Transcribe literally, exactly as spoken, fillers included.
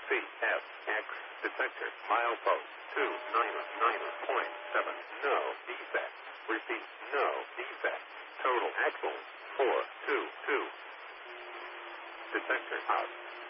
C F X detector milepost two nine nine point seven. No defect. Repeat, no defect. Total axle four two two. Detector out.